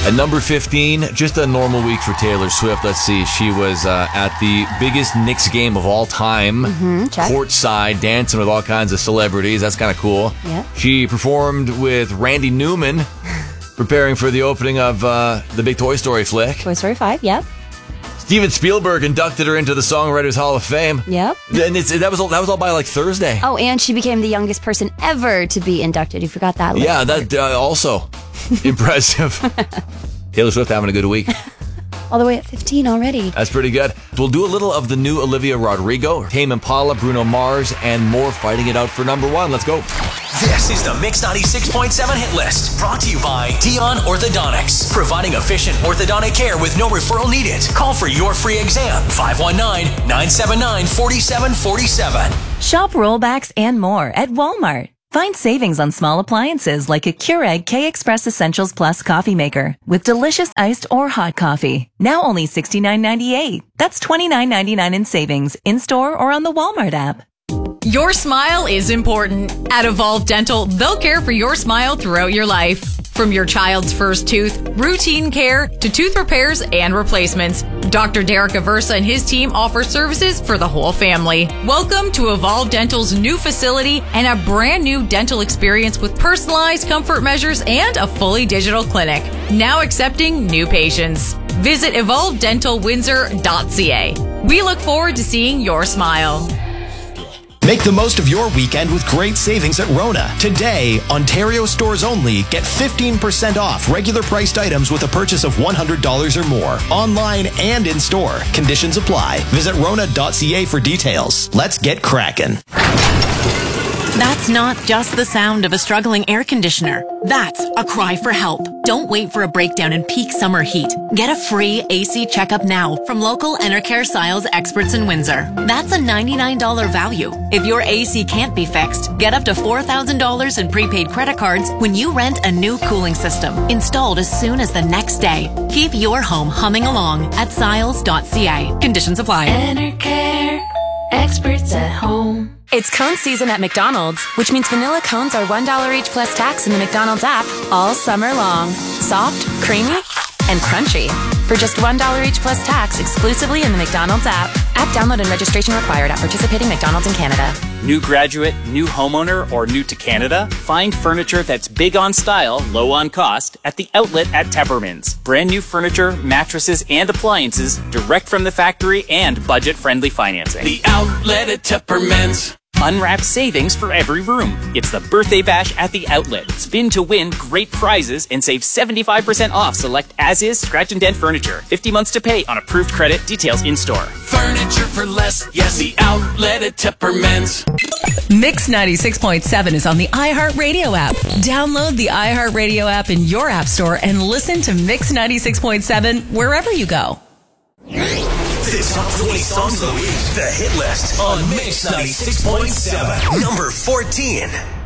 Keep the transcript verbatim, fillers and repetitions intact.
At number fifteen, just a normal week for Taylor Swift. Let's see. She was uh, at the biggest Knicks game of all time, mm-hmm, courtside, dancing with all kinds of celebrities. That's kind of cool. Yep. She performed with Randy Newman, preparing for the opening of uh, the big Toy Story flick. Toy Story five, yep. Steven Spielberg inducted her into the Songwriters Hall of Fame. Yep. And it's, that was all, that was all by like Thursday. Oh, and she became the youngest person ever to be inducted. You forgot that. Yeah, that uh, also impressive. Taylor Swift having a good week. All the way at fifteen already. That's pretty good. We'll do a little of the new Olivia Rodrigo, Tame Impala, Bruno Mars, and more fighting it out for number one. Let's go. This is the Mix ninety-six point seven Hit List, brought to you by Dion Orthodontics, providing efficient orthodontic care with no referral needed. Call for your free exam, five one nine, nine seven nine, four seven four seven. Shop rollbacks and more at Walmart. Find savings on small appliances like a Keurig K-Express Essentials Plus coffee maker with delicious iced or hot coffee. Now only sixty-nine ninety-eight. That's twenty-nine ninety-nine in savings in-store or on the Walmart app. Your smile is important. At Evolve Dental, they'll care for your smile throughout your life. From your child's first tooth, routine care, to tooth repairs and replacements, Doctor Derek Aversa and his team offer services for the whole family. Welcome to Evolve Dental's new facility and a brand new dental experience with personalized comfort measures and a fully digital clinic. Now accepting new patients. Visit evolve dental windsor dot c a. We look forward to seeing your smile. Make the most of your weekend with great savings at Rona. Today, Ontario stores only get fifteen percent off regular priced items with a purchase of one hundred dollars or more. Online and in store. Conditions apply. Visit rona dot c a for details. Let's get cracking. That's not just the sound of a struggling air conditioner. That's a cry for help. Don't wait for a breakdown in peak summer heat. Get a free A C checkup now from local Enercare Siles experts in Windsor. That's a ninety-nine dollars value. If your A C can't be fixed, get up to four thousand dollars in prepaid credit cards when you rent a new cooling system, installed as soon as the next day. Keep your home humming along at siles dot c a. Conditions apply. Enercare, experts at home. It's cone season at McDonald's, which means vanilla cones are one dollar each plus tax in the McDonald's app all summer long. Soft, creamy, and crunchy. For just one dollar each plus tax exclusively in the McDonald's app. App download and registration required at participating McDonald's in Canada. New graduate, new homeowner, or new to Canada? Find furniture that's big on style, low on cost at the outlet at Tepperman's. Brand new furniture, mattresses, and appliances direct from the factory and budget-friendly financing. The outlet at Tepperman's. Unwrapped savings for every room. It's the birthday bash at the outlet. Spin to win great prizes and save seventy-five percent off select as-is scratch and dent furniture. fifty months to pay on approved credit. Details in store. Furniture for less. Yes, the outlet at Tepperman's. Mix ninety-six point seven is on the iHeartRadio app. Download the iHeartRadio app in your app store and listen to Mix ninety-six point seven wherever you go. This top twenty songs of the week. The Hit List on Mix ninety-six point seven. Number fourteen.